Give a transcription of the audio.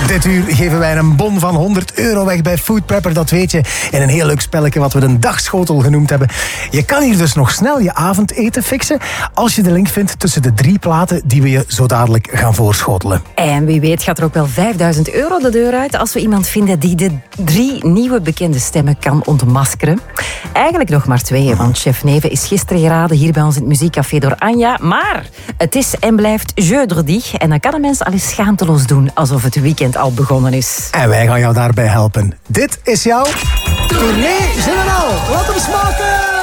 Dit uur geven wij een bon van €100 weg bij Food Prepper, dat weet je. In een heel leuk spelletje wat we een dagschotel genoemd hebben. Je kan hier dus nog snel je avondeten fixen als je de link vindt tussen de 3 platen die we je zo dadelijk gaan voorschotelen. En wie weet gaat er ook wel €5000 de deur uit als we iemand vinden die de 3 nieuwe bekende stemmen kan ontmaskeren. Eigenlijk nog maar 2, want Chef Neve is gisteren geraden hier bij ons in het muziekcafé door Anja. Maar het is en blijft jeudi en dan kan een mens al eens schaamteloos doen alsof het weekend al begonnen is. En wij gaan jou daarbij helpen. Dit is jouw Tournee Générale. Laat hem smaken!